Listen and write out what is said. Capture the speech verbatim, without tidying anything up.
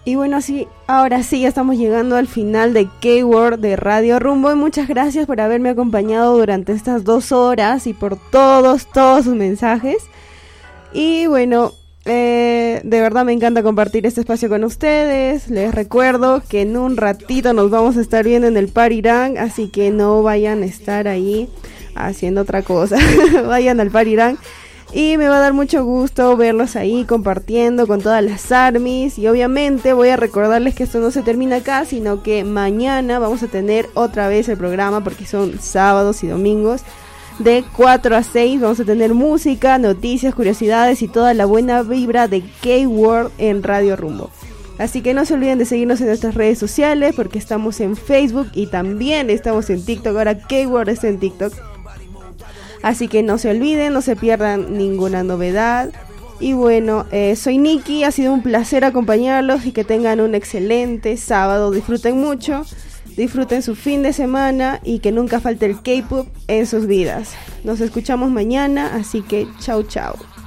Y bueno, así, ahora sí, ya estamos llegando al final de K-Word de Radio Rumbo. Y muchas gracias por haberme acompañado durante estas dos horas y por todos, todos sus mensajes. Y bueno, eh, de verdad me encanta compartir este espacio con ustedes. Les recuerdo que en un ratito nos vamos a estar viendo en el Parirán, así que no vayan a estar ahí haciendo otra cosa. Vayan al Parirán. Y me va a dar mucho gusto verlos ahí compartiendo con todas las armies. Y obviamente voy a recordarles que esto no se termina acá, sino que mañana vamos a tener otra vez el programa, porque son sábados y domingos. De cuatro a seis vamos a tener música, noticias, curiosidades y toda la buena vibra de K-Word en Radio Rumbo. Así que no se olviden de seguirnos en nuestras redes sociales, porque estamos en Facebook y también estamos en TikTok. Ahora K-Word está en TikTok. Así que no se olviden, no se pierdan ninguna novedad. Y bueno, eh, soy Nikki, ha sido un placer acompañarlos y que tengan un excelente sábado. Disfruten mucho, disfruten su fin de semana y que nunca falte el K-pop en sus vidas. Nos escuchamos mañana, así que chau chau.